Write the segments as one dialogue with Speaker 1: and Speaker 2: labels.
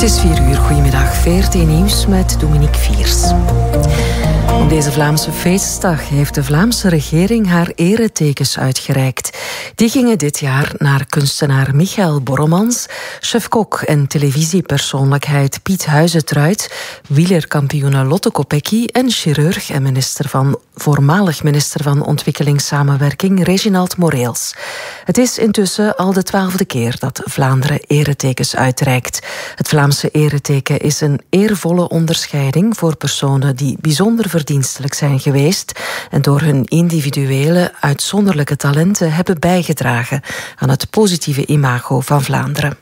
Speaker 1: is 4:00. Goedemiddag. VRT Nieuws met Dominique Viers. Op deze Vlaamse feestdag heeft de Vlaamse regering haar eretekens uitgereikt. Die gingen dit jaar naar kunstenaar Michael Borremans, chef-kok en televisiepersoonlijkheid Piet Huizentruid, wielerkampioene Lotte Kopecky en chirurg en voormalig minister van Ontwikkelingssamenwerking Reginald Moreels. Het is intussen al de 12e keer dat Vlaanderen eretekens uitreikt. Het Vlaamse ereteken is een eervolle onderscheiding voor personen die bijzonder verdienstelijk zijn geweest en door hun individuele, uitzonderlijke talenten hebben bijgedragen aan het positieve imago van Vlaanderen.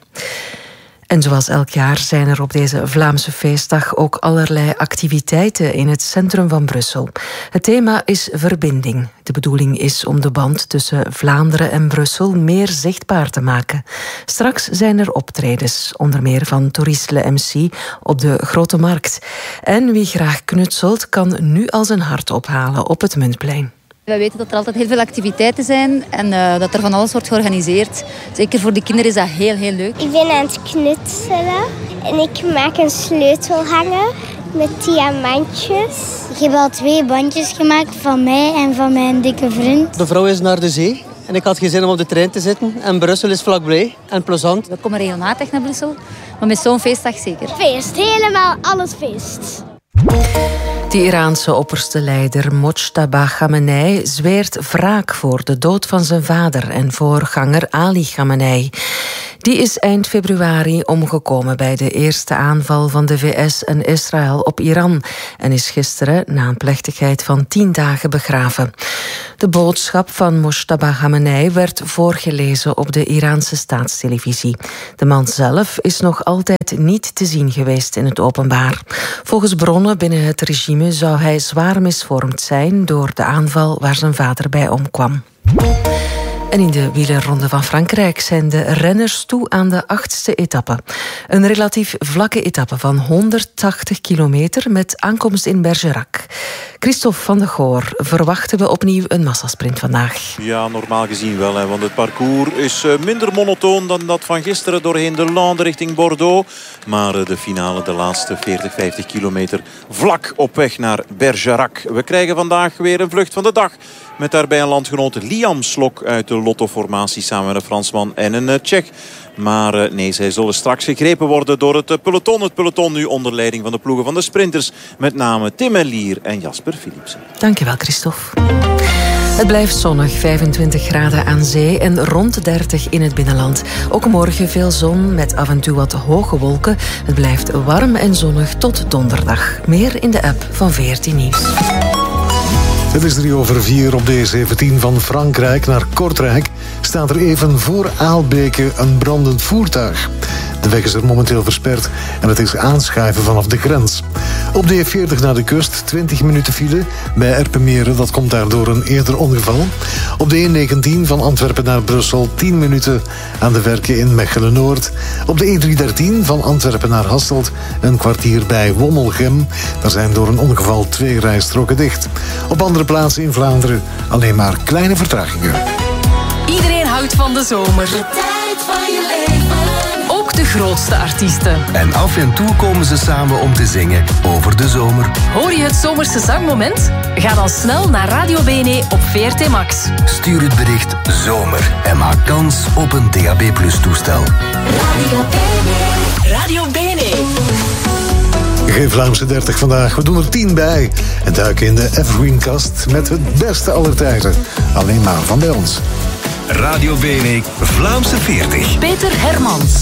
Speaker 1: En zoals elk jaar zijn er op deze Vlaamse feestdag ook allerlei activiteiten in het centrum van Brussel. Het thema is verbinding. De bedoeling is om de band tussen Vlaanderen en Brussel meer zichtbaar te maken. Straks zijn er optredens, onder meer van Torisle MC op de Grote Markt. En wie graag knutselt, kan nu al zijn hart ophalen op het Muntplein.
Speaker 2: We weten dat er altijd heel veel activiteiten zijn en dat er van alles wordt georganiseerd. Zeker voor de kinderen is dat heel, heel leuk.
Speaker 3: Ik ben aan het knutselen en ik maak een sleutelhanger met diamantjes.
Speaker 4: Ik heb al 2 bandjes gemaakt van mij en van mijn dikke vriend.
Speaker 5: De vrouw is naar de zee en ik had geen zin om op de trein te zitten. En Brussel is vlakbij en plezant.
Speaker 2: We komen regelmatig naar Brussel, maar met zo'n feestdag zeker.
Speaker 3: Feest, helemaal alles feest.
Speaker 1: De Iraanse opperste leider Mojtaba Khamenei zweert wraak voor de dood van zijn vader en voorganger Ali Khamenei. Die is eind februari omgekomen bij de eerste aanval van de VS en Israël op Iran en is gisteren na een plechtigheid van 10 dagen begraven. De boodschap van Mojtaba Khamenei werd voorgelezen op de Iraanse staatstelevisie. De man zelf is nog altijd niet te zien geweest in het openbaar. Volgens bronnen binnen het regime zou hij zwaar misvormd zijn door de aanval waar zijn vader bij omkwam. En in de wielerronde van Frankrijk zijn de renners toe aan de 8e etappe. Een relatief vlakke etappe van 180 kilometer met aankomst in Bergerac. Christophe van de Goor, verwachten we opnieuw een massasprint vandaag?
Speaker 6: Ja, normaal gezien wel, want het parcours is minder monotoon dan dat van gisteren doorheen de Lande richting Bordeaux. Maar de finale, de laatste 40-50 kilometer, vlak op weg naar Bergerac. We krijgen vandaag weer een vlucht van de dag. Met daarbij een landgenoot Liam Slok uit de Lotto-formatie samen met een Fransman en een Tsjech. Maar nee, zij zullen straks gegrepen worden door het peloton. Het peloton nu onder leiding van de ploegen van de sprinters. Met name Tim Elier en Jasper Philipsen.
Speaker 1: Dankjewel, Christophe. Het blijft zonnig, 25 graden aan zee en rond 30 in het binnenland. Ook morgen veel zon met af en toe wat hoge wolken. Het blijft warm en zonnig tot donderdag. Meer in de app van VRT Nieuws.
Speaker 7: Het is 3:04 op de E17 van Frankrijk naar Kortrijk. Staat er even voor Aalbeke een brandend voertuig. De weg is er momenteel versperd en het is aanschuiven vanaf de grens. Op de E40 naar de kust 20 minuten file bij Erpenmeren. Dat komt daardoor een eerder ongeval. Op de E19 van Antwerpen naar Brussel 10 minuten aan de werken in Mechelen-Noord. Op de E313 van Antwerpen naar Hasselt een kwartier bij Wommelgem. Daar zijn door een ongeval 2 rijstroken dicht. Op andere plaatsen in Vlaanderen alleen maar kleine vertragingen.
Speaker 8: Iedereen houdt van de zomer.
Speaker 9: De tijd van je leven.
Speaker 8: Ook de grootste artiesten.
Speaker 10: En af en toe komen ze samen om te zingen over de zomer.
Speaker 8: Hoor je het zomerse zangmoment? Ga dan snel naar Radio BNE op VRT Max.
Speaker 10: Stuur het bericht zomer en maak kans op een DAB+ toestel.
Speaker 9: Radio BNE.
Speaker 8: Radio BNE.
Speaker 7: Geen Vlaamse 30 vandaag, we doen er 10 bij. En duiken in de Evergreen-kast met het beste aller tijden. Alleen maar van bij ons.
Speaker 10: Radio BNE Vlaamse 40.
Speaker 8: Peter Hermans.